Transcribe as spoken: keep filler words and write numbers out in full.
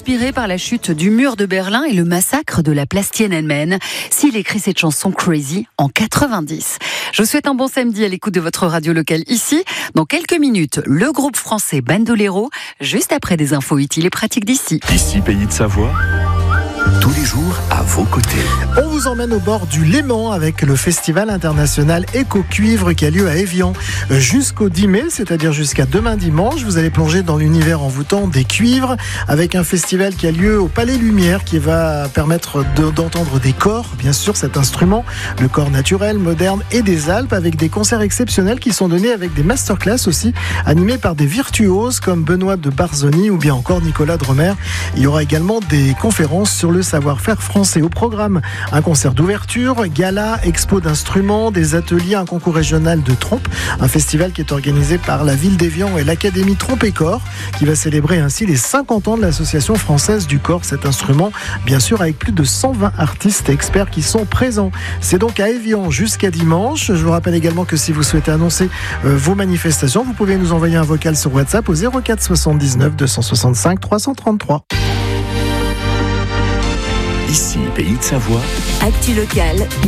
inspiré par la chute du mur de Berlin et le massacre de la place Tiananmen. S'il écrit cette chanson Crazy en quatre-vingt-dix. Je vous souhaite un bon samedi à l'écoute de votre radio locale ici. Dans quelques minutes, le groupe français Bandolero, juste après des infos utiles et pratiques d'ici. Ici, Pays de Savoie, tous les jours à vos côtés. On vous emmène au bord du Léman avec le festival international Éco-Cuivre qui a lieu à Évian jusqu'au dix mai, c'est-à-dire jusqu'à demain dimanche. Vous allez plonger dans l'univers envoûtant des cuivres avec un festival qui a lieu au Palais Lumière qui va permettre de, d'entendre des corps, bien sûr cet instrument, le corps naturel, moderne et des Alpes, avec des concerts exceptionnels qui sont donnés avec des masterclass aussi animés par des virtuoses comme Benoît de Barzoni ou bien encore Nicolas Dremer. Il y aura également des conférences sur le savoir-faire français. Au programme, un concert d'ouverture, gala, expo d'instruments, des ateliers, un concours régional de trompe, un festival qui est organisé par la ville d'Évian et l'Académie Trompe et Corps, qui va célébrer ainsi les cinquante ans de l'Association française du corps, cet instrument, bien sûr avec plus de cent vingt artistes et experts qui sont présents. C'est donc à Évian jusqu'à dimanche. Je vous rappelle également que si vous souhaitez annoncer euh, vos manifestations, vous pouvez nous envoyer un vocal sur WhatsApp au zéro quatre soixante-dix-neuf deux cent soixante-cinq trois cent trente-trois. Ici, Pays de Savoie. Actu locale.